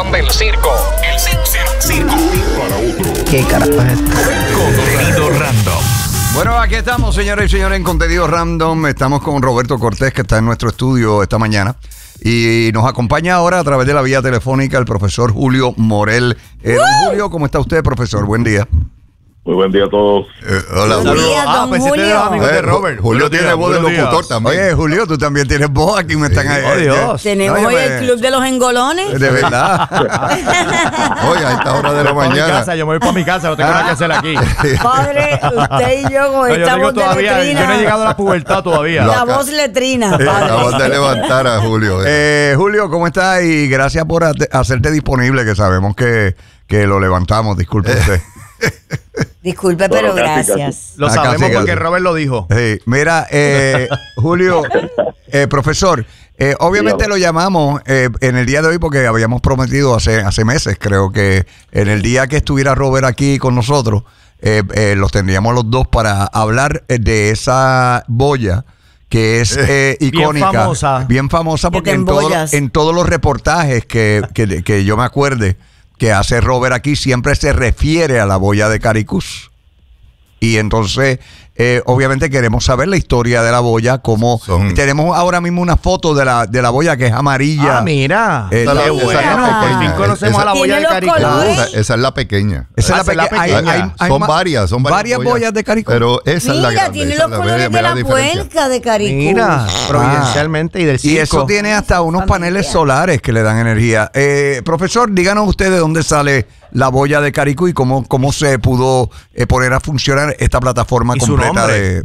Del circo. El circo. Para otro. ¿Qué carajo es esto? Contenido random. Bueno, aquí estamos, señoras y señores, en Contenido Random. Estamos con Roberto Cortés, que está en nuestro estudio esta mañana. Y nos acompaña ahora a través de la vía telefónica el profesor Julio Morel. Don Julio, ¿cómo está usted, profesor? Buen día. Muy buen día a todos. Hola, Buenos Julio. días, don pues este es de los amigos de Robert. Julio tiene voz de buenos días. locutor también. Oye, Julio, tú también tienes voz. Aquí me están ahí. Oh, Dios. Tenemos Oye, hoy el club de los engolones. De verdad. Oye, a esta hora de la Para mi mañana. casa, yo me voy para mi casa, no tengo nada que hacer aquí. Padre, usted y yo con No, yo esta tengo voz de todavía, letrina. yo no he llegado a la pubertad todavía. La voz letrina, padre. Acabas de levantar a Julio. Julio, ¿cómo estás? Y gracias por hacerte disponible, que sabemos que lo levantamos. Disculpe usted. Disculpe, pero Bueno, casi, gracias. Lo Ah, sabemos casi, porque casi. Robert lo dijo. Sí, mira, Julio, profesor, obviamente lo llamamos en el día de hoy porque habíamos prometido hace meses, creo que en el día que estuviera Robert aquí con nosotros, los tendríamos los dos para hablar de esa boya que es icónica, bien famosa porque te embollas. en todos los reportajes que yo me acuerde que hace Robert aquí siempre se refiere a la boya de Caricús. Y entonces, obviamente queremos saber la historia de la boya, como tenemos ahora mismo una foto de la boya que es amarilla. Ah, mira. Qué Qué bueno. bueno. Por fin conocemos a la boya de Tiene los Caricús. colores. Esa es la pequeña. Esa esa es la pequeña. Son varias varias boyas de Caricús. Pero esa es la Mira, grande. tiene esa los es colores de la diferencia. puerca de Caricús. Mira, providencialmente y del circo. Y eso tiene hasta unos paneles solares que le dan energía. Profesor, díganos usted de dónde sale la boya de Caricús y cómo se pudo poner a funcionar esta plataforma Y su completa nombre.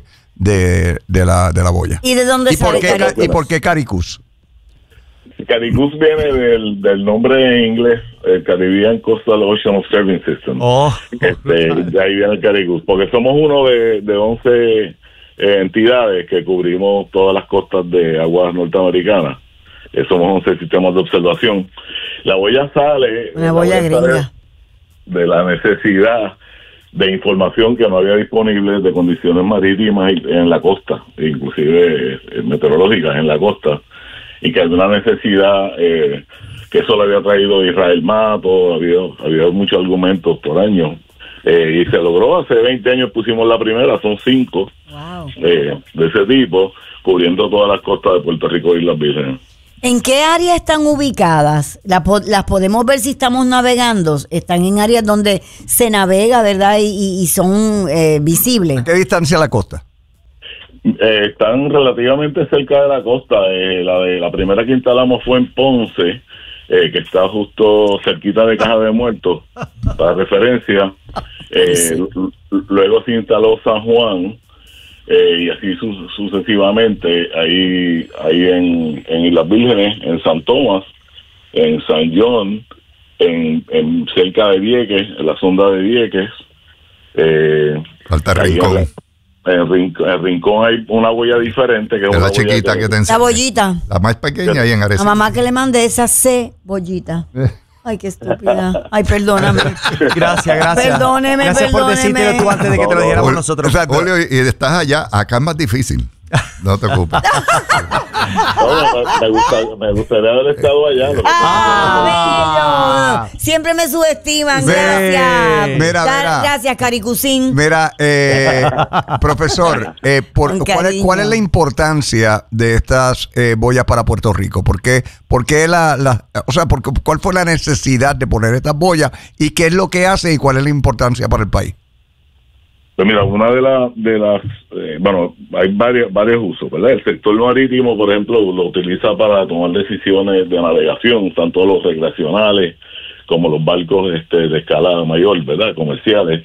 de la boya. ¿Y de dónde ¿Y por sale qué, Caricús? ¿Y por qué Caricús? Caricús viene del nombre en inglés, el Caribbean Coastal Ocean Observing System. Oh. De ahí viene el Caricús, porque somos uno de 11 entidades que cubrimos todas las costas de aguas norteamericanas. Somos 11 sistemas de observación. La boya sale Una boya gringa. de la necesidad de información que no había disponible de condiciones marítimas en la costa, inclusive meteorológicas en la costa, y que había una necesidad que eso le había traído Israel Mato, había muchos argumentos por año, y se logró. Hace 20 años pusimos la primera, son 5 Wow. de ese tipo, cubriendo todas las costas de Puerto Rico y Islas Vírgenes. ¿En qué áreas están ubicadas? ¿Las podemos ver si estamos navegando? Están en áreas donde se navega, ¿verdad? Y son visibles. ¿A qué distancia la costa? Están relativamente cerca de la costa. La primera que instalamos fue en Ponce, que está justo cerquita de Caja de Muertos, para referencia. Luego se instaló San Juan, y así sucesivamente, ahí en Islas Vírgenes, en San Tomás, en San John, en cerca de Vieques, en la sonda de Vieques. Falta Ahí Rincón. en Rincón hay una boya diferente, que es Es una la chiquita que te La enseñé. bollita. La más pequeña ahí en A Arecibo. mamá que le mandé esa cebollita. Ay, qué estúpida. Ay, perdóname. Gracias. Perdóneme, Gracias por decírtelo tú antes de que te lo dijéramos nosotros. Julio, y estás allá. Acá es más difícil. No te ocupes. me gustaría haber estado allá. Lo que ¡Ah, bello! Siempre me subestiman. Sí. Gracias. Mira. Gracias, Caricusín. Mira, profesor, Con ¿cuál cariño. es la importancia de estas boyas para Puerto Rico? ¿Por qué cuál fue la necesidad de poner estas boyas y qué es lo que hace y cuál es la importancia para el país? Pues mira, una de las bueno, hay varios usos, ¿verdad? El sector marítimo, por ejemplo, lo utiliza para tomar decisiones de navegación, tanto los recreacionales como los barcos de escala mayor, ¿verdad? Comerciales,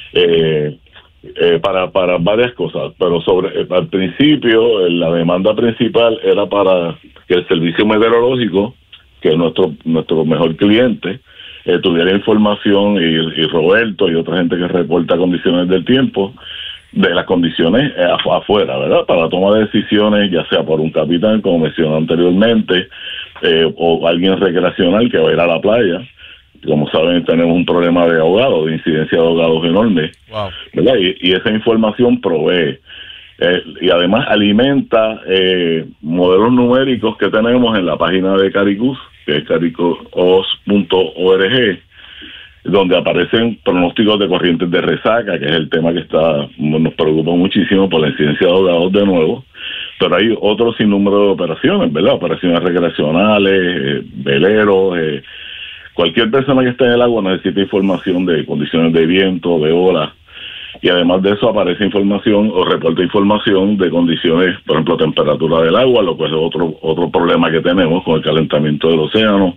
para varias cosas, pero al principio la demanda principal era para que el servicio meteorológico, que es nuestro mejor cliente, tuviera información, y Roberto y otra gente que reporta condiciones del tiempo, de las condiciones afuera, ¿verdad? Para la toma de decisiones, ya sea por un capitán, como mencioné anteriormente, o alguien recreacional que va a ir a la playa. Como saben, tenemos un problema de ahogados, de incidencia de ahogados enorme, ¿verdad? Y esa información provee. Y además alimenta modelos numéricos que tenemos en la página de Caricús, que es caricoos.org, donde aparecen pronósticos de corrientes de resaca, que es el tema que nos preocupa muchísimo por la incidencia de ahogados de nuevo. Pero hay otro sinnúmero de operaciones, ¿verdad? Operaciones recreacionales, veleros, cualquier persona que esté en el agua necesita información de condiciones de viento, de olas, y además de eso aparece información o reporta información de condiciones, por ejemplo, temperatura del agua, lo que es otro problema que tenemos con el calentamiento del océano,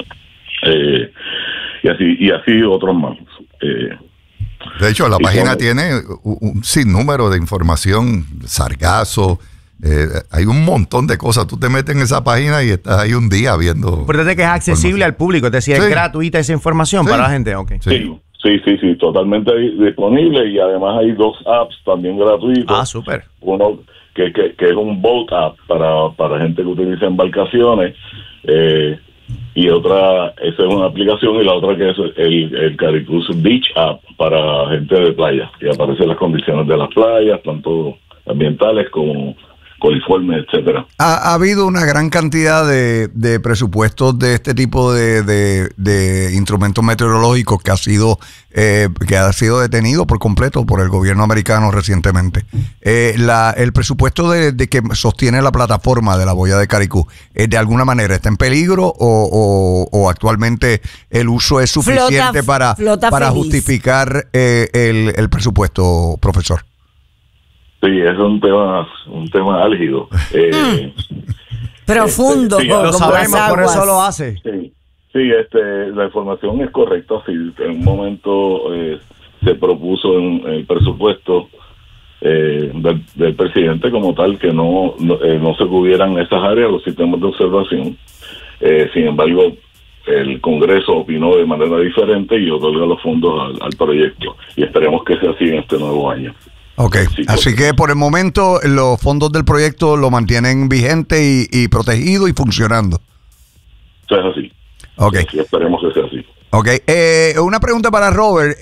y así otros más. De hecho, la página tiene un sinnúmero de información, sargazo. Hay un montón de cosas. Tú te metes en esa página y estás ahí un día viendo. Importante que es accesible al público, es decir, es gratuita esa información para la gente. Okay. Sí, totalmente disponible, y además hay 2 apps también gratuitos. Súper. Uno que es un boat app para gente que utiliza embarcaciones, y otra, esa es una aplicación, y la otra que es el Caricus Beach App para gente de playa, que aparecen las condiciones de las playas, tanto ambientales como coliformes, etcétera. Ha habido una gran cantidad de presupuestos de este tipo de instrumentos meteorológicos que ha sido detenido por completo por el gobierno americano recientemente. El presupuesto de que sostiene la plataforma de la boya de Caricú, ¿de alguna manera está en peligro o actualmente el uso es suficiente para justificar el presupuesto, profesor? Sí, es un tema álgido. Profundo. Lo sabemos, por eso lo hace. Sí, la información es correcta. Sí, en un momento se propuso en el presupuesto del presidente como tal que no se cubieran esas áreas, los sistemas de observación. Sin embargo, el Congreso opinó de manera diferente y otorga los fondos al proyecto. Y esperemos que sea así en este nuevo año. Ok, así que por el momento los fondos del proyecto lo mantienen vigente y protegido y funcionando. Eso es así. Ok. Sí, esperemos que sea así. Ok, una pregunta para Robert.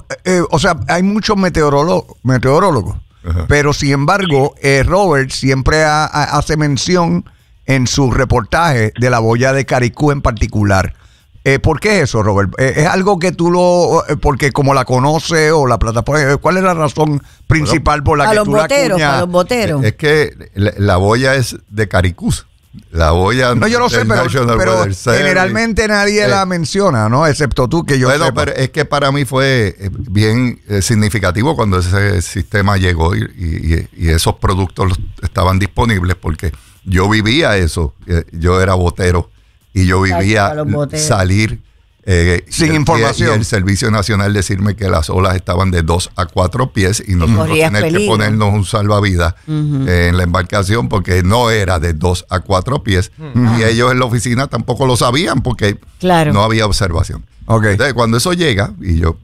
O sea, hay muchos meteorólogos, pero sin embargo, Robert siempre hace mención en su reportaje de la boya de Caricú en particular. ¿Por qué eso, Robert? ¿Es algo que tú porque como la conoces o la plataforma, cuál es la razón principal por la que tú la acuñas? Para los boteros. Es que la boya es de Caricús. La boya. No, yo lo sé, pero generalmente nadie la menciona, ¿no? Excepto tú, que yo sepa. Pero es que para mí fue bien significativo cuando ese sistema llegó y esos productos estaban disponibles, porque yo vivía eso. Yo era botero. Y yo vivía salir sin información. Y el Servicio Nacional decirme que las olas estaban de 2 a 4 pies y nosotros tener que ponernos un salvavidas en la embarcación porque no era de 2 a 4 pies. Y ellos en la oficina tampoco lo sabían porque no había observación. Entonces, cuando eso llega y yo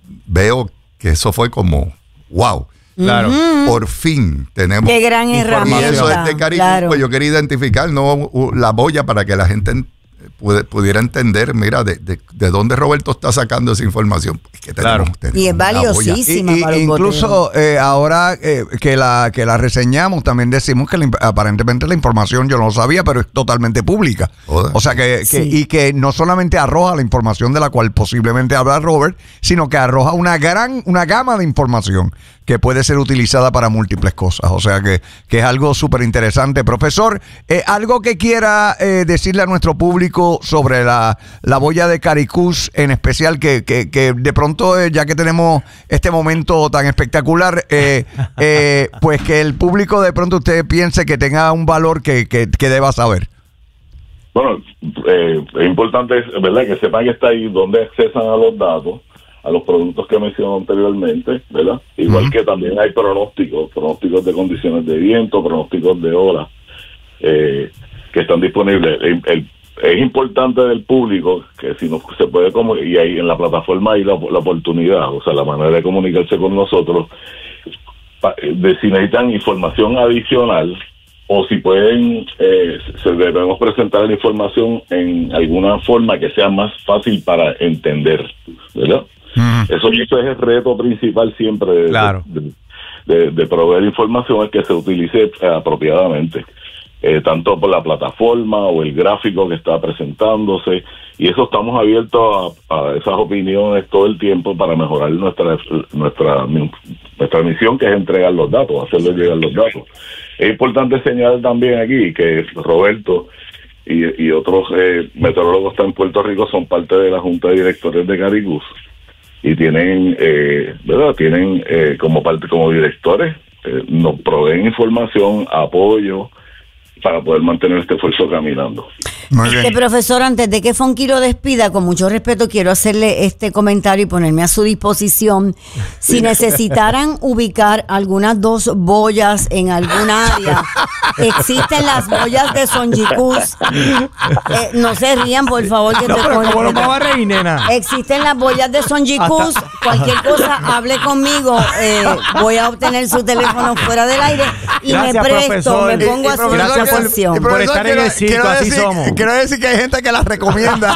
veo que eso fue como wow. Claro. Por fin tenemos. Qué gran herramienta. Y eso es de Caricú, pues yo quería identificar la boya para que la gente pudiera entender, mira, de dónde Roberto está sacando esa información. Es que tenemos y es valiosísima para los incluso ahora que la reseñamos, también decimos que aparentemente la información yo no lo sabía, pero es totalmente pública. O sea y que no solamente arroja la información de la cual posiblemente habla Robert, sino que arroja una gama de información que puede ser utilizada para múltiples cosas. O sea que es algo súper interesante. Profesor, algo que quiera decirle a nuestro público sobre la boya de Caricús, en especial que de pronto, ya que tenemos este momento tan espectacular, pues que el público de pronto usted piense que tenga un valor que deba saber. Bueno, es importante, ¿verdad?, que sepan que está ahí donde accesan a los datos, a los productos que mencioné anteriormente, ¿verdad? Igual que también hay pronósticos de condiciones de viento, pronósticos de olas, que están disponibles. Es importante del público que si no se puede, y ahí en la plataforma hay la oportunidad, o sea, la manera de comunicarse con nosotros, de si necesitan información adicional o si pueden, debemos presentar la información en alguna forma que sea más fácil para entender, ¿verdad? Eso es el reto principal siempre de proveer información, es que se utilice apropiadamente. tanto por la plataforma o el gráfico que está presentándose, y eso estamos abiertos a esas opiniones todo el tiempo para mejorar nuestra misión, que es entregar los datos, hacerles llegar los datos. Es importante señalar también aquí que Roberto y otros meteorólogos que están en Puerto Rico son parte de la Junta de Directores de Caricus y tienen, ¿verdad? Tienen como directores, nos proveen información, apoyo para poder mantener este esfuerzo caminando. Profesor, antes de que Fonky lo despida, con mucho respeto quiero hacerle este comentario y ponerme a su disposición. Si necesitaran ubicar algunas 2 boyas en algún área, existen las boyas de Sonjicus. No se rían, por favor. Que ¿cómo no me va a reír, nena? Existen las boyas de Sonjicus. Cualquier cosa, hable conmigo. Voy a obtener su teléfono fuera del aire y gracias, me presto, profesor. Me pongo a su disposición. Por estar en el circo, así somos. Quiero decir que hay gente que las recomienda.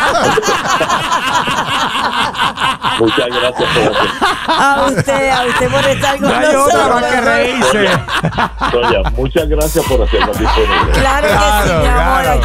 Muchas gracias a usted por estar con nosotros. Que reírse. Sonia, muchas gracias por hacernos disponibles. Claro que sí, mi amor.